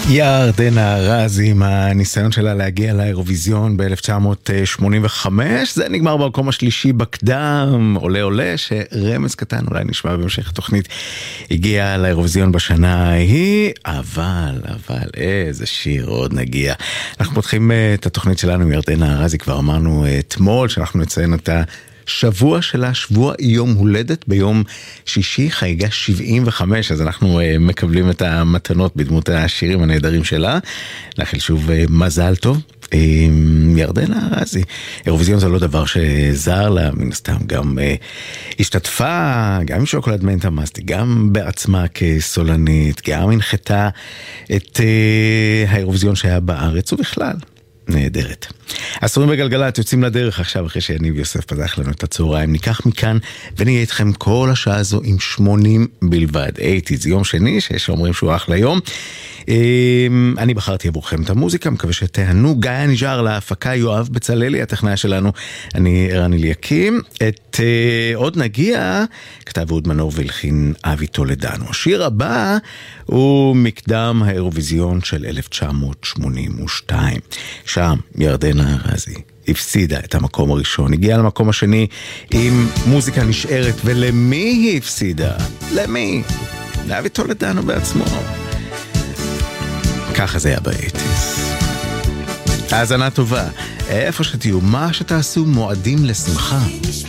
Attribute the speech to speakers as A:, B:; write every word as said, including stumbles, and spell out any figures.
A: ירדנה ארזי עם הניסיון שלה להגיע לאירוויזיון ב-אלף תשע מאות שמונים וחמש, זה נגמר במקום השלישי בקדם, עולה עולה, שרמז קטן אולי נשמע בהמשך התוכנית, הגיע לאירוויזיון בשנה ההיא, אבל, אבל איזה שיר עוד נגיע. אנחנו פותחים את התוכנית שלנו עם ירדנה ארזי, כבר אמרנו אתמול שאנחנו נציין אותה שבוע שלה, שבוע יום הולדת ביום שישי, חגיגה שבעים וחמש, אז אנחנו uh, מקבלים את המתנות בדמות השירים הנהדרים שלה. נאחל שוב uh, מזל טוב. Uh, ירדנה ארזי, אירוויזיון זה לא דבר שזר לה, מן הסתם גם uh, השתתפה, גם עם שוקולד מנטה מסטי, גם בעצמה כסולנית, גם הנחתה את uh, האירוויזיון שהיה בארץ ובכלל. נהדרת. עשורים בגלגלת יוצאים לדרך עכשיו אחרי שיניב יוסף פתח לנו את הצהריים. ניקח מכאן ונהיה איתכם כל השעה הזו עם שמונים בלבד. אייטי, זה יום שני שיש אומרים שהוא אחלה יום. אני בחרתי עבורכם את המוזיקה, מקווה שתהנו. גיא נשאר להפקה, יואב בצללי, הטכנאי שלנו, אני ערן אליקים. את uh, עוד נגיע, כתב אהוד מנור והלחין אבי טולדנו. השיר הבא הוא מקדם האירוויזיון של אלף תשע מאות שמונים ושתיים. שם ירדנה ארזי הפסידה את המקום הראשון, הגיעה למקום השני עם מוזיקה נשארת, ולמי היא הפסידה? למי? לאבי טולדנו בעצמו. ככה זה היה באייטיז. האזנה טובה. איפה שתהיו, מה שתעשו, מועדים לשמחה.